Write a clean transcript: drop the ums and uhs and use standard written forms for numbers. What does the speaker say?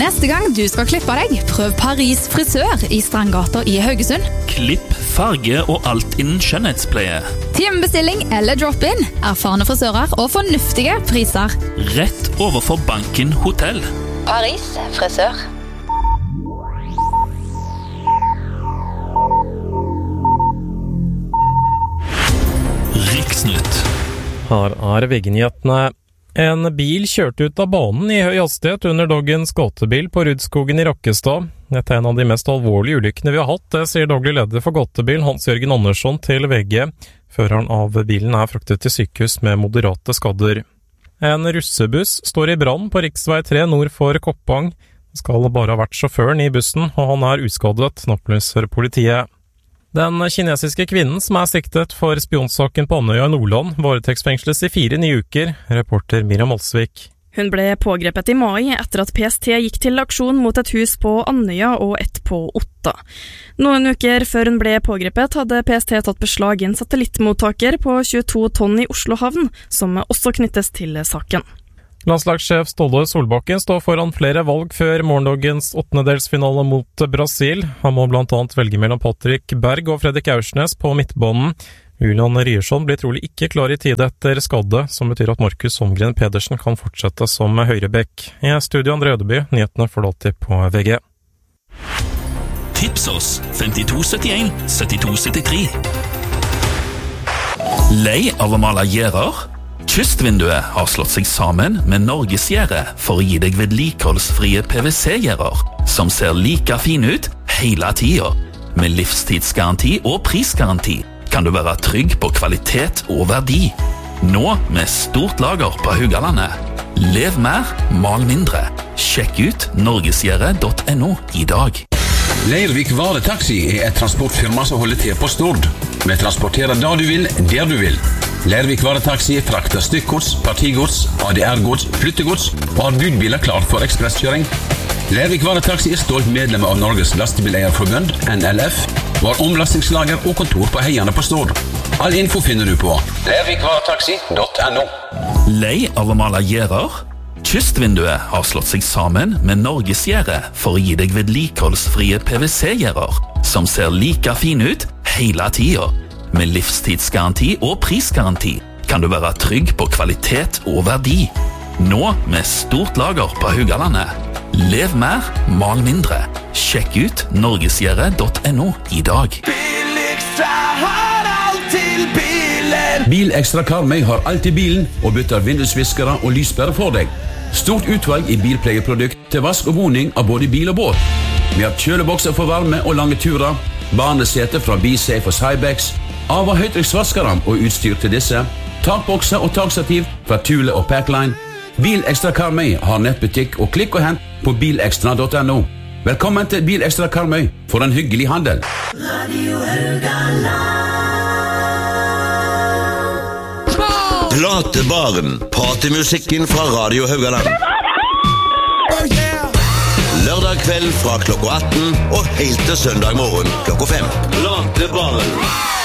Neste gang du skal klippe deg, prøv Paris frisør i Strandgata i Haugesund. Klipp, farge og alt innen skjønnhetspleie. Timebestilling eller drop-in. Erfarne frisører og fornuftige priser. Rett overfor Banken Hotell. Paris frisør. Riksnytt. Her er VG-nyhetene. En bil kjørte ut av banen i høy hastighet under Doggens gåtebil på Rudskogen i Rakkestad. Dette er en av de mest alvorlige ulykkene vi har hatt, det sier daglig leder for gåtebil Hans-Jørgen Andersson til VG. Føreren av bilen er fraktet til sykehus med moderate skadder. En russebuss står i brann på riksvei 3 nord for Koppang. Det skal bare ha vært sjåføren i bussen, og han er uskadet, opplyser politiet. Den kinesiske kvinnen som er siktet for spionsaken på Andøya i Nordland varetektsfengsles i 4 nye uker, reporter Miriam Olsvik. Hun ble pågrepet i mai etter at PST gikk til aksjon mot et hus på Andøya og et på Otta. Noen uker før hun ble pågrepet hadde PST tatt beslag i en satellittmottaker på 22 tonn i Oslo havn, som også knyttes til saken. Landslagssjef Ståle Solbakken står foran flere valg før morgendagens 8-delsfinale mot Brasil. Han må blant annet velge mellom Patrick Berg og Fredrik Aursnes på midtbanen. Julian Ryerson blir trolig ikke klar i tide etter skadde, som betyr at Markus Holmgren Pedersen kan fortsette som høyrebekk. I studio André Ødeby, nyhetene får du alltid på VG. Tips oss 5271 7273. Lei av å male gjerder? Kystvinduet har slått seg sammen med Norgesgjerde for å gi deg vedlikeholdsfrie PVC-gjerder, som ser like fine ut hele tiden. Med livstidsgaranti og prisgaranti kan du være trygg på kvalitet og verdi. Nå med stort lager på Haugalandet. Lev mer, mal mindre. Sjekk ut norgesgjerde.no i dag. Leirvik Varetaxi er et transportfirma som holder til på Stord. Vi transporterer da du vil, der du vil. Leirvik Varetaxi frakter stykkgods, partigods, ADR-gods, flyttegods og har budbiler klart for ekspresskjøring. Leirvik Varetaxi er stolt medlem av Norges Lastebileierforbund, NLF, og har omlastingslager og kontor på Heiane på Stord. All info finner du på leirvikvaretaxi.no. Lei av å male gjerder? Kystvinduet har slått seg sammen med Norgesgjerde for å gi deg vedlikeholdsfrie PVC-gjerder, som ser like fine ut hele tiden. Med livstidsgaranti og prisgaranti kan du være trygg på kvalitet og verdi. Nå med stort lager på Haugalandet. Lev mer, mal mindre. Sjekk ut norgesgjerde.no i dag. Bilekstra har alt til bilen. Bilekstra Karmøy har alt i bilen og bytter vindusviskere og lyspærer for deg. Stort utvalg i bilpleieprodukt til vask og boning av både bil og båt. Vi har kjølebokser for varme og lange turer, barnesete fra BeSafe og Cybex, av- og høytrykksvaskere og utstyr til disse, takbokser og takstativ fra Thule og Packline. Bilekstra Karmøy har nettbutikk og klikk og hent på bilekstra.no. Velkommen til Bilekstra Karmøy for en hyggelig handel. Radio Haugaland. Platebaren, partymusikken fra Radio Haugaland. Lørdag kveld fra klokka 18 og helt til søndag morgen klokka 5. Platebaren.